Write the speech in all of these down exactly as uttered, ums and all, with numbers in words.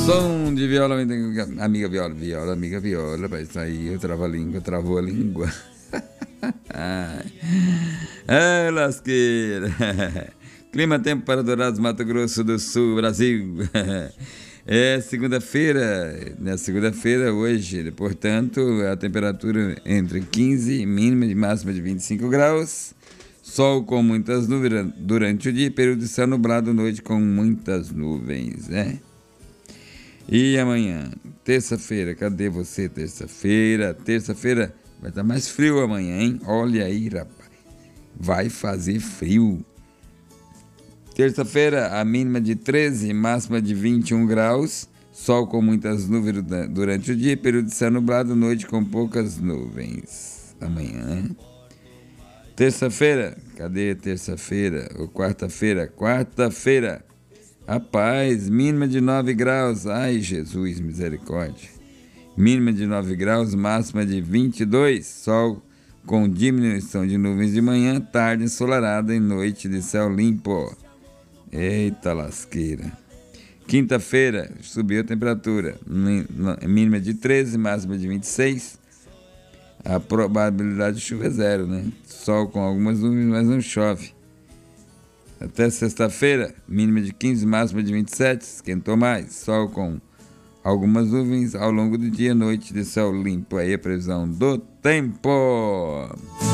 Som de viola, amiga viola, viola, amiga viola, vai sair, trava a língua, travou a língua. Ai, ai, lasqueira. Clima, tempo para Dourados, Mato Grosso do Sul, Brasil. É segunda-feira, na segunda-feira, hoje, portanto, a temperatura entre quinze, mínima e máxima de vinte e cinco graus. Sol com muitas nuvens durante o dia, período de céu nublado, noite com muitas nuvens, né? E amanhã, terça-feira, cadê você, terça-feira? Terça-feira vai estar mais frio amanhã, hein? Olha aí, rapaz, vai fazer frio. Terça-feira, a mínima de treze, máxima de vinte e um graus, sol com muitas nuvens durante o dia, período de céu nublado, noite com poucas nuvens. Amanhã, né? Terça-feira, cadê terça-feira? Ou quarta-feira? Quarta-feira, rapaz, mínima de nove graus, ai Jesus, misericórdia. Mínima de nove graus, máxima de vinte e dois, sol com diminuição de nuvens de manhã, tarde ensolarada e noite de céu limpo. Eita lasqueira. Quinta-feira, subiu a temperatura, mínima de treze, máxima de vinte e seis. A probabilidade de chuva é zero, né? Sol com algumas nuvens, mas não chove. Até sexta-feira, mínima de quinze, máxima de vinte e sete, esquentou mais. Sol com algumas nuvens ao longo do dia, noite de céu limpo. Aí a previsão do tempo.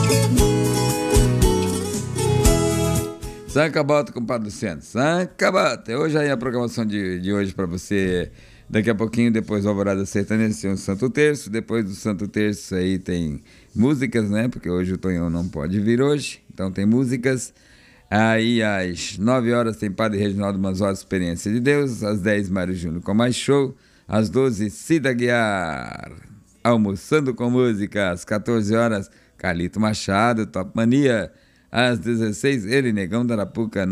Sancabota com o Padre Luciano. Sancabota. Hoje aí a programação de, de hoje para você. Daqui a pouquinho, depois do Alvorada Sertaneja, tem o Santo Terço. Depois do Santo Terço aí tem músicas, né? Porque hoje o Tonhão não pode vir hoje. Então tem músicas. Aí às nove horas tem Padre Reginaldo Manzotti, Experiência de Deus. Às dez, Mário Júnior com mais show. Às doze, Cida Guiar, Almoçando com Música. Às quatorze horas, Carlito Machado, Top Mania. Às dezesseis, ele, Negão da Arapuca.